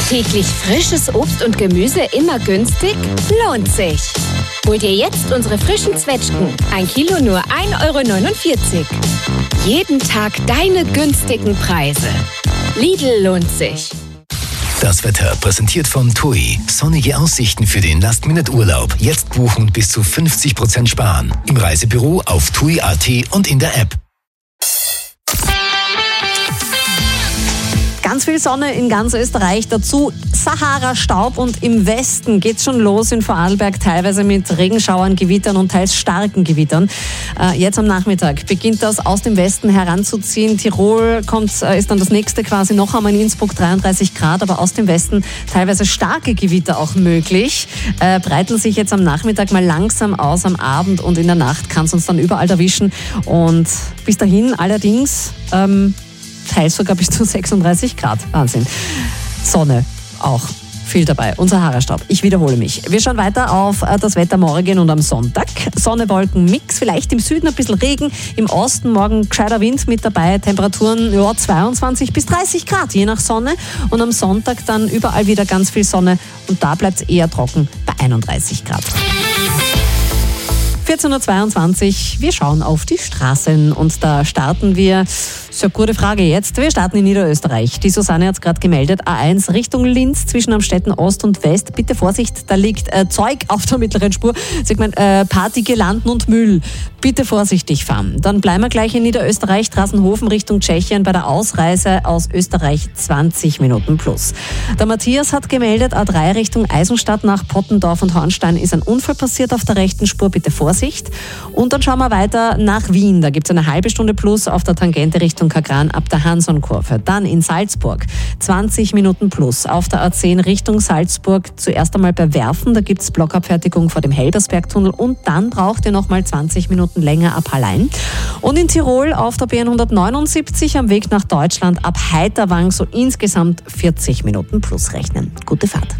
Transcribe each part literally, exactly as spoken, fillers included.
Täglich frisches Obst und Gemüse immer günstig? Lohnt sich. Hol dir jetzt unsere frischen Zwetschgen. Ein Kilo nur ein Euro neunundvierzig. Jeden Tag deine günstigen Preise. Lidl lohnt sich. Das Wetter präsentiert von T U I. Sonnige Aussichten für den Last-Minute-Urlaub. Jetzt buchen und bis zu fünfzig Prozent sparen. Im Reisebüro, auf T U I Punkt A T und in der App. Ganz viel Sonne in ganz Österreich, dazu Sahara-Staub und im Westen geht's schon los in Vorarlberg, teilweise mit Regenschauern, Gewittern und teils starken Gewittern. Äh, jetzt am Nachmittag beginnt das aus dem Westen heranzuziehen. Tirol kommt, äh, ist dann das nächste quasi, noch einmal in Innsbruck dreiunddreißig Grad, aber aus dem Westen teilweise starke Gewitter auch möglich. Äh, breiten sich jetzt am Nachmittag mal langsam aus, am Abend und in der Nacht kann es uns dann überall erwischen. Und bis dahin allerdings... Ähm, teils sogar bis zu sechsunddreißig Grad. Wahnsinn. Sonne auch viel dabei. Und Sahara-Staub. Ich wiederhole mich. Wir schauen weiter auf das Wetter morgen und am Sonntag. Sonne, Wolken, Mix. Vielleicht im Süden ein bisschen Regen. Im Osten morgen gescheiter Wind mit dabei. Temperaturen ja, zweiundzwanzig bis dreißig Grad, je nach Sonne. Und am Sonntag dann überall wieder ganz viel Sonne. Und da bleibt es eher trocken bei einunddreißig Grad. vierzehn Uhr zweiundzwanzig, wir schauen auf die Straßen und da starten wir, so eine gute Frage jetzt, wir starten in Niederösterreich. Die Susanne hat es gerade gemeldet, A eins Richtung Linz zwischen Amstetten Ost und West. Bitte Vorsicht, da liegt äh, Zeug auf der mittleren Spur, sagt man, äh, Partygirlanden und Müll. Bitte vorsichtig fahren. Dann bleiben wir gleich in Niederösterreich, Trassenhofen Richtung Tschechien bei der Ausreise aus Österreich zwanzig Minuten plus. Der Matthias hat gemeldet, A drei Richtung Eisenstadt nach Pottendorf und Hornstein ist ein Unfall passiert auf der rechten Spur, bitte Vorsicht. Und dann schauen wir weiter nach Wien. Da gibt es eine halbe Stunde plus auf der Tangente Richtung Kagran ab der Hansonkurve. Dann in Salzburg zwanzig Minuten plus auf der A zehn Richtung Salzburg. Zuerst einmal bei Werfen, da gibt es Blockabfertigung vor dem Helbersbergtunnel und dann braucht ihr nochmal zwanzig Minuten länger ab Hallein. Und in Tirol auf der B hundertneunundsiebzig am Weg nach Deutschland ab Heiterwang so insgesamt vierzig Minuten plus rechnen. Gute Fahrt.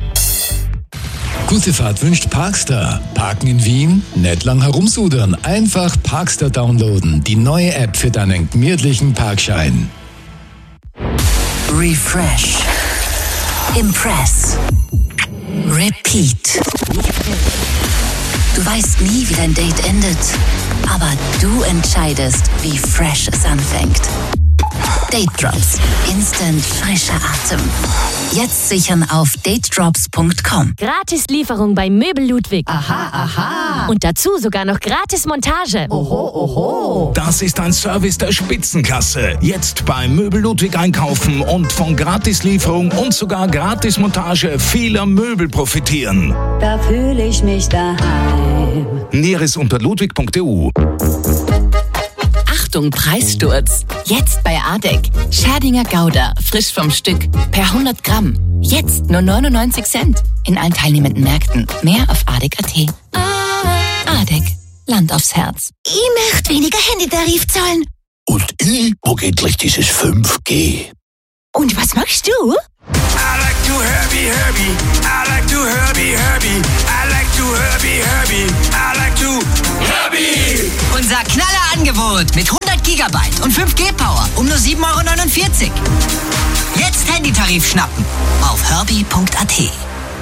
Gute Fahrt wünscht Parkstar. Parken in Wien? Nicht lang herumsudern. Einfach Parkstar downloaden. Die neue App für deinen gemütlichen Parkschein. Refresh. Impress. Repeat. Du weißt nie, wie dein Date endet. Aber du entscheidest, wie fresh es anfängt. Date Drops. Instant frischer Atem. Jetzt sichern auf date drops punkt com. Gratis-Lieferung bei Möbel Ludwig. Aha, aha. Und dazu sogar noch Gratis-Montage. Oho, oho. Das ist ein Service der Spitzenklasse. Jetzt bei Möbel Ludwig einkaufen und von Gratislieferung und sogar Gratismontage vieler Möbel profitieren. Da fühle ich mich daheim. Näheres unter ludwig punkt e u. Achtung, Preissturz. Jetzt bei Adek. Scherdinger Gouda, frisch vom Stück, per hundert Gramm. Jetzt nur neunundneunzig Cent. In allen teilnehmenden Märkten. Mehr auf adek punkt a t. Adek. Land aufs Herz. Ich möchte weniger Handytarif zahlen. Und ich mag endlich dieses fünf G. Und was magst du? I like to herby, herby. I like to herby, herby. I like to herby, herby. I like to herby. Unser Knallerangebot mit hundert Gigabyte und fünf G Power um nur sieben Euro neunundvierzig. Jetzt Handytarif schnappen auf herby punkt a t.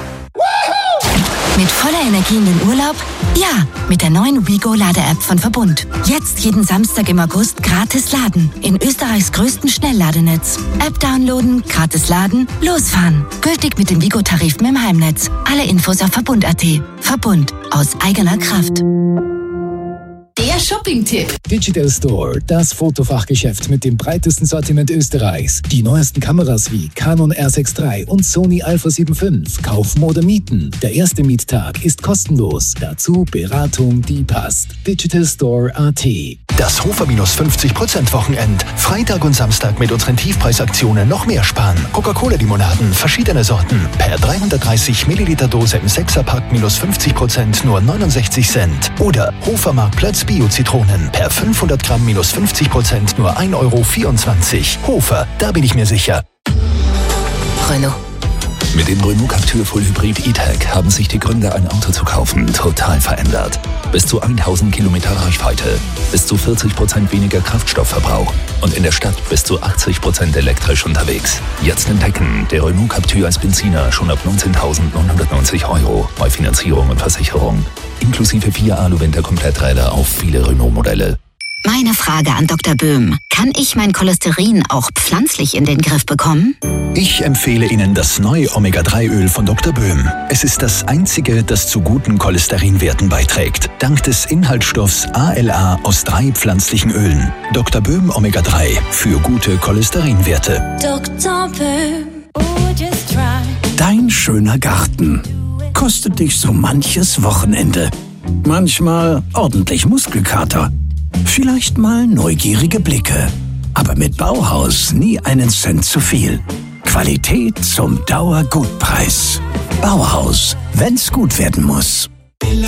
Mit voller Energie in den Urlaub? Ja, mit der neuen WeGo-Lade-App von Verbund. Jetzt jeden Samstag im August gratis laden. In Österreichs größten Schnellladenetz. App downloaden, gratis laden, losfahren. Gültig mit dem WeGo-Tarif im Heimnetz. Alle Infos auf verbund punkt a t. Verbund. Aus eigener Kraft. Der Shopping-Tipp. Digital Store, das Fotofachgeschäft mit dem breitesten Sortiment Österreichs. Die neuesten Kameras wie Canon R sechs drei und Sony Alpha sieben fünf. Kaufen oder mieten. Der erste Miettag ist kostenlos. Dazu Beratung, die passt. Digital Store punkt a t. Das Hofer minus fünfzig Prozent Wochenend. Freitag und Samstag mit unseren Tiefpreisaktionen noch mehr sparen. Coca-Cola-Limonaden, verschiedene Sorten. Per dreihundertdreißig Milliliter Dose im Sechserpack minus fünfzig Prozent nur neunundsechzig Cent. Oder Hofer Marktplatz Bio-Zitronen. Per fünfhundert Gramm minus fünfzig Prozent nur ein Euro vierundzwanzig. Hofer, da bin ich mir sicher. Renault. Mit dem Renault Captur Full Hybrid E-Tech haben sich die Gründe, ein Auto zu kaufen, total verändert. Bis zu tausend Kilometer Reichweite, bis zu vierzig Prozent weniger Kraftstoffverbrauch und in der Stadt bis zu achtzig Prozent elektrisch unterwegs. Jetzt entdecken, der Renault Captur als Benziner schon ab neunzehntausendneunhundertneunzig Euro bei Finanzierung und Versicherung. Inklusive vier Alu-Winter-Kompletträder auf viele Renault-Modelle. Meine Frage an Doktor Böhm. Kann ich mein Cholesterin auch pflanzlich in den Griff bekommen? Ich empfehle Ihnen das neue Omega drei Öl von Doktor Böhm. Es ist das einzige, das zu guten Cholesterinwerten beiträgt. Dank des Inhaltsstoffs A L A aus drei pflanzlichen Ölen. Doktor Böhm Omega drei für gute Cholesterinwerte. Doktor Böhm. Oh, just try. Dein schöner Garten kostet dich so manches Wochenende. Manchmal ordentlich Muskelkater. Vielleicht mal neugierige Blicke. Aber mit Bauhaus nie einen Cent zu viel. Qualität zum Dauergutpreis. Bauhaus, wenn's gut werden muss.